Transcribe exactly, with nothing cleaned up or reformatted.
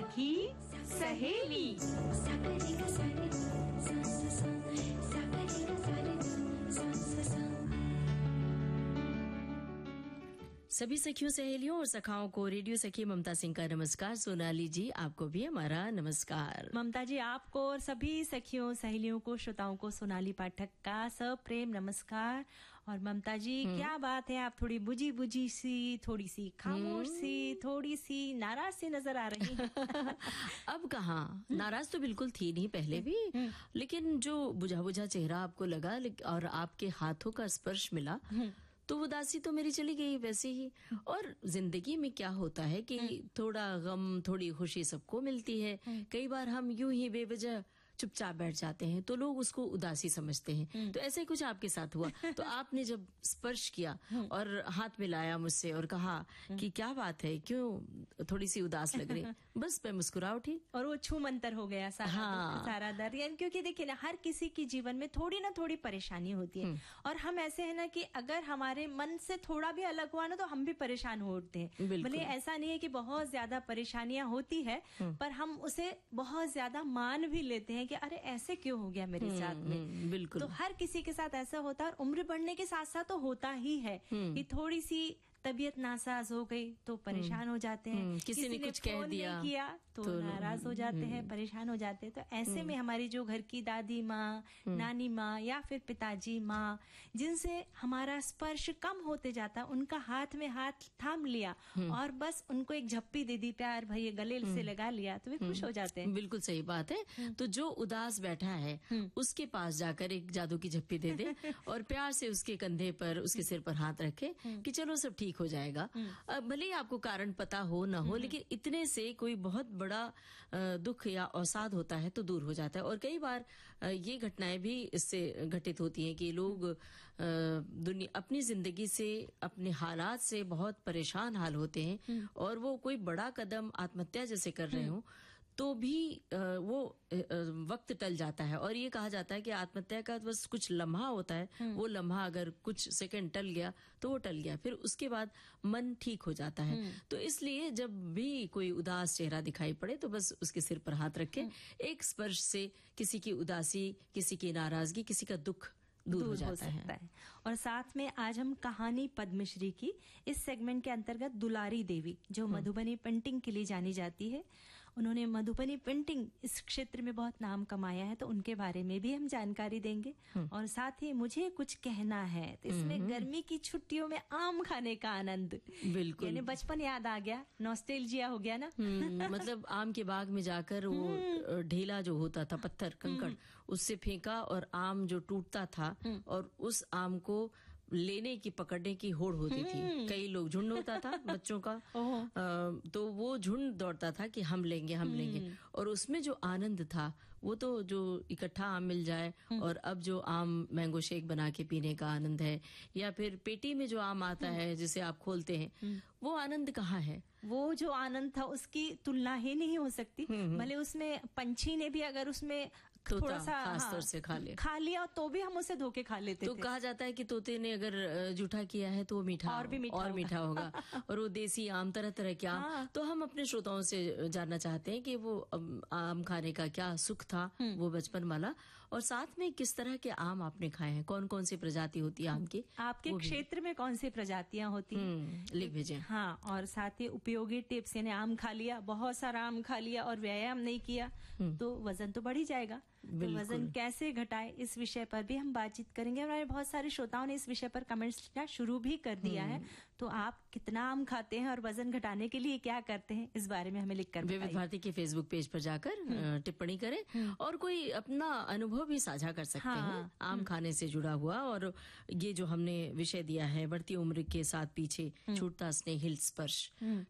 सखी सहेली। सभी सखियों सहेलियों और सखाओं को रेडियो सखी ममता सिंह का नमस्कार। सोनाली जी आपको भी हमारा नमस्कार। ममता जी आपको और सभी सखियों सहेलियों को श्रोताओं को सोनाली पाठक का सप्रेम नमस्कार। और ममता जी क्या बात है, आप थोड़ी बुझी बुझी सी, थोड़ी सी खामोश सी, थोड़ी सी नाराज सी नजर आ रही हैं। अब कहाँ नाराज तो बिल्कुल थी नहीं पहले भी, लेकिन जो बुझा बुझा चेहरा आपको लगा और आपके हाथों का स्पर्श मिला तो उदासी तो मेरी चली गई वैसे ही। और जिंदगी में क्या होता है कि थोड़ा गम थोड़ी खुशी सबको मिलती है। कई बार हम यूं ही बेवजह चुपचाप बैठ जाते हैं तो लोग उसको उदासी समझते हैं। तो ऐसे ही कुछ आपके साथ हुआ। तो आपने जब स्पर्श किया और हाथ मिलाया मुझसे और कहा कि क्या बात है, क्यों थोड़ी सी उदास लग रही, बस मैं मुस्कुरा उठी और वो छू मंतर हो गया सारा हाँ। सारा दर्द। यानी क्योंकि देखिए ना, हर किसी की जीवन में थोड़ी ना थोड़ी परेशानी होती है और हम ऐसे है ना कि अगर हमारे मन से थोड़ा भी अलग हुआ ना तो हम भी परेशान हो उठते हैं। भले ऐसा नहीं है कि बहुत ज्यादा परेशानियां होती है, पर हम उसे बहुत ज्यादा मान भी लेते हैं कि अरे ऐसे क्यों हो गया मेरे साथ में। बिल्कुल। तो हर किसी के साथ ऐसा होता है और उम्र बढ़ने के साथ साथ तो होता ही है कि थोड़ी सी तबीयत नासाज हो गई तो परेशान हो जाते हैं। किसी, किसी ने कुछ कह दिया किया तो, तो नाराज हो जाते हैं, परेशान हो जाते हैं। तो ऐसे में हमारी जो घर की दादी माँ, नानी माँ या फिर पिताजी माँ, जिनसे हमारा स्पर्श कम होते जाता, उनका हाथ में हाथ थाम लिया और बस उनको एक झप्पी दे दी, प्यार भैया गले से लगा लिया, तो वे खुश हो जाते हैं। बिल्कुल सही बात है। तो जो उदास बैठा है उसके पास जाकर एक जादू की झप्पी दे दे और प्यार से उसके कंधे पर, उसके सिर पर हाथ रखे कि चलो सब ठीक हो जाएगा। भले ही आपको कारण पता हो ना हो, लेकिन इतने से कोई बहुत बड़ा दुख या अवसाद होता है तो दूर हो जाता है। और कई बार ये घटनाएं भी इससे घटित होती हैं कि लोग दुनिया अपनी जिंदगी से, अपने हालात से बहुत परेशान हाल होते हैं और वो कोई बड़ा कदम आत्महत्या जैसे कर रहे हो तो भी वो वक्त टल जाता है। और ये कहा जाता है कि आत्महत्या का बस कुछ लम्हा होता है, वो लम्हा अगर कुछ सेकंड टल गया तो वो टल गया, फिर उसके बाद मन ठीक हो जाता है। तो इसलिए जब भी कोई उदास चेहरा दिखाई पड़े तो बस उसके सिर पर हाथ रखें। एक स्पर्श से किसी की उदासी, किसी की नाराजगी, किसी का दुख दूर, दूर हो जाता हो सकता है।, है और साथ में आज हम कहानी पद्मश्री की इस सेगमेंट के अंतर्गत दुलारी देवी, जो मधुबनी पेंटिंग के लिए जानी जाती है, उन्होंने मधुबनी पेंटिंग इस क्षेत्र में बहुत नाम कमाया है, तो उनके बारे में भी हम जानकारी देंगे। और साथ ही मुझे कुछ कहना है, तो इसमें गर्मी की छुट्टियों में आम खाने का आनंद, बिल्कुल यानी बचपन याद आ गया, नॉस्टैल्जिया हो गया ना। मतलब आम के बाग में जाकर वो ढेला जो होता था, पत्थर कंकड़, उससे फेंका और आम जो टूटता था और उस आम को लेने की, पकड़ने की होड़ होती थी। कई लोग, झुंड होता था बच्चों का, आ, तो वो झुंड दौड़ता था कि हम लेंगे हम लेंगे। और उसमें जो आनंद था वो तो जो इकट्ठा आम मिल जाए, और अब जो आम मैंगो शेक बना के पीने का आनंद है, या फिर पेटी में जो आम आता है जिसे आप खोलते हैं, वो आनंद कहाँ है। वो जो आनंद था उसकी तुलना ही नहीं हो सकती। भले उसमें पंछी ने भी अगर उसमें थोड़ा सा खास तौर से खा लिया खा लिया तो भी हम उसे धोके खा लेते तो थे। कहा जाता है कि तोते ने अगर जूठा किया है तो वो मीठा और भी मीठा और होगा। मीठा होगा। और वो देसी आम, तरह तरह के आम। हाँ। तो हम अपने श्रोताओं से जानना चाहते हैं कि वो आम खाने का क्या सुख था, वो बचपन वाला, और साथ में किस तरह के आम आपने खाए हैं, कौन कौन सी प्रजाति होती है आम की, आपके क्षेत्र में कौन सी प्रजातियां होती हैं, लिख भेजें। हाँ, और साथ ही उपयोगी टिप्स, यानी आम खा लिया, बहुत सारा आम खा लिया और व्यायाम नहीं किया तो वजन तो बढ़ ही जाएगा। तो वजन कैसे घटाए, इस विषय पर भी हम बातचीत करेंगे। हमारे बहुत सारे श्रोताओं ने इस विषय पर कमेंट्स लिखना शुरू भी कर दिया है। तो आप कितना आम खाते हैं और वजन घटाने के लिए क्या करते हैं, इस बारे में हमें लिखकर बताइए। विविध भारती के फेसबुक पेज पर जाकर टिप्पणी करें और कोई अपना अनुभव भी साझा कर सकते हाँ। हैं आम खाने से जुड़ा हुआ। और ये जो हमने विषय दिया है, बढ़ती उम्र के साथ पीछे छूटता स्नेहिल स्पर्श,